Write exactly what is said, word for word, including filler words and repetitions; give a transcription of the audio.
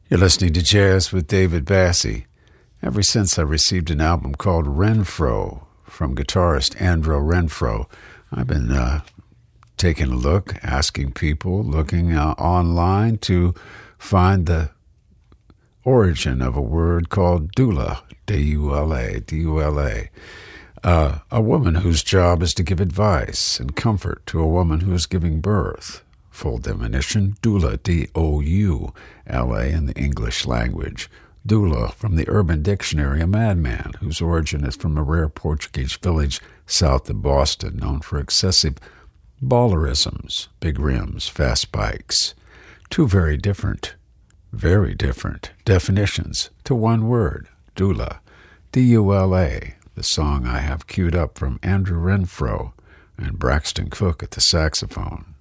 You're listening to Jazz with David Bassie. Ever since I received an album called Renfro from guitarist Andro Renfro, I've been uh, taking a look, asking people, looking uh, online to find the origin of a word called doula, D U L A, D U L A. Uh, a woman whose job is to give advice and comfort to a woman who is giving birth. Full definition, doula, D O U L A in the English language. Doula, from the Urban Dictionary, a madman whose origin is from a rare Portuguese village south of Boston, known for excessive ballerisms, big rims, fast bikes. Two very different, very different definitions to one word, doula, D U L A, the song I have queued up from Andro Renfro and Braxton Cook at the saxophone.